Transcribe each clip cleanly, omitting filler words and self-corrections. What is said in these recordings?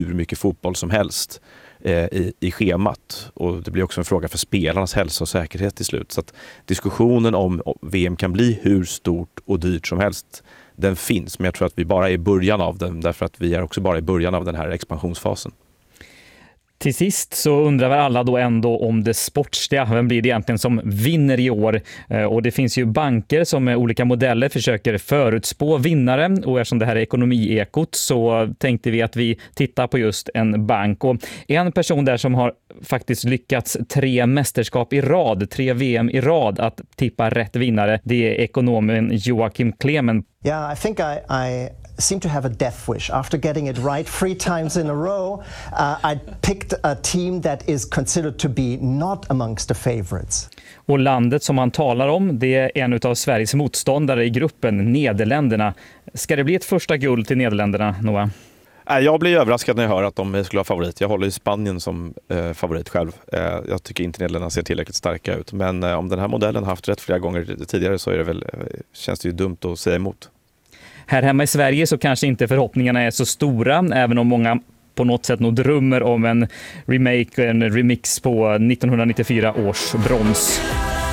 hur mycket fotboll som helst i schemat. Och det blir också en fråga för spelarnas hälsa och säkerhet till slut. Så att diskussionen om VM kan bli hur stort och dyrt som helst, den finns. Men jag tror att vi bara är i början av den, därför att vi är också bara i början av den här expansionsfasen. Till sist så undrar väl alla då ändå om det sportsliga. Vem blir det egentligen som vinner i år? Och det finns ju banker som med olika modeller försöker förutspå vinnare. Och eftersom det här är ekonomiekot så tänkte vi att vi tittar på just en bank. Och en person där som har faktiskt lyckats 3 mästerskap i rad, 3 VM i rad att tippa rätt vinnare, det är ekonomen Joakim Klemen. Yeah, I think I seem to have a death wish. After getting it right 3 times in a row, I picked a team that is considered to be not amongst the favorites. Och landet som han talar om, det är en av Sveriges motståndare i gruppen, Nederländerna. Ska det bli ett första guld till Nederländerna, Noah? Jag blir överraskad när jag hör att de skulle ha favorit. Jag håller ju Spanien som favorit själv. Jag tycker inte Nederländerna ser tillräckligt starka ut. Men om den här modellen haft rätt flera gånger tidigare så är det väl, känns det ju dumt att säga emot. Här hemma i Sverige så kanske inte förhoppningarna är så stora, även om många på något sätt nog drömmer om en remake, en remix på 1994 års brons.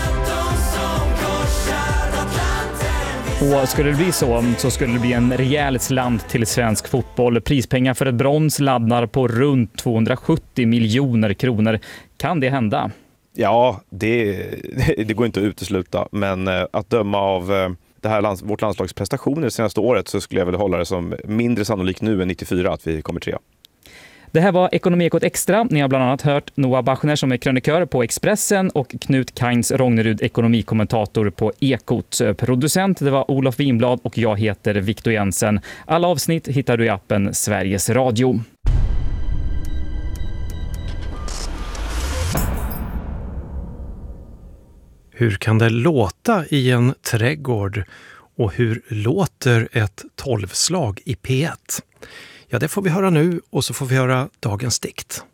Och skulle det bli så skulle det bli en rejäl slant till svensk fotboll. Prispengar för ett brons laddar på runt 270 miljoner kronor. Kan det hända? Ja, det går inte att utesluta. Men att döma av vårt landslags prestationer det senaste året så skulle jag väl hålla det som mindre sannolikt nu än 94 att vi kommer 3. Det här var Ekonomiekot Extra. Ni har bland annat hört Noah Bachner som är krönikör på Expressen och Knut Kainz Rognerud, ekonomikommentator på Ekot. Producent det var Olof Winblad och jag heter Victor Jensen. Alla avsnitt hittar du i appen Sveriges Radio. Hur kan det låta i en trädgård och hur låter ett 12-slag i P1? Ja, det får vi höra nu och så får vi höra dagens dikt.